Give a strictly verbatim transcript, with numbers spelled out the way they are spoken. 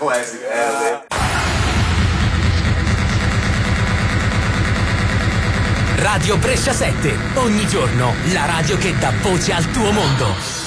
Classic, eh, Radio Brescia sette, ogni giorno la radio che dà voce al tuo mondo.